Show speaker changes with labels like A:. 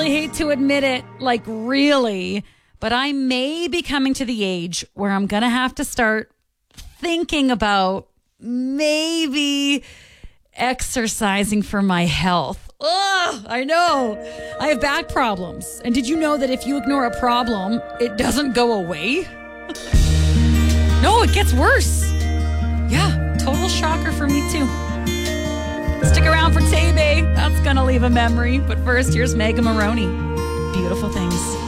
A: really hate to admit it, like really, but I may be coming to the age where I'm going to have to start thinking about maybe exercising for my health. Ugh, I know. I have back problems. And did you know that if you ignore a problem, it doesn't go away? No, it gets worse. Yeah, total shocker for me too. Stick around for Tay Bay. That's going to leave a memory. But first, here's Mega Maroney. Beautiful Things.